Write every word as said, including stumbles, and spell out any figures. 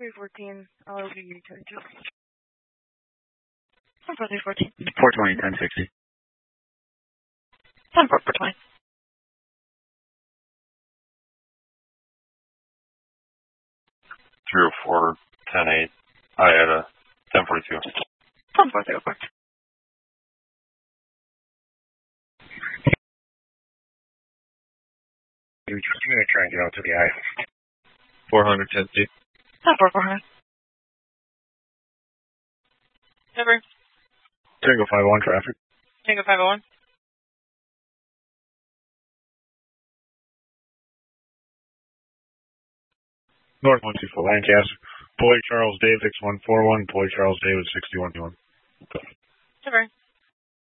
three fourteen, L O V twenty-two. ten four three fourteen. four twenty, ten sixty. ten four four twenty. three oh four, ten eight. I had a ten forty-two. ten four zero four. You're going to try and get out to the eye. four hundred, ten C. ten four four hundred. Number. Tango five one traffic. Tango five oh one. North one two four Lancaster. Boy Charles David six one four one. Boy Charles David sixty one two one. Number.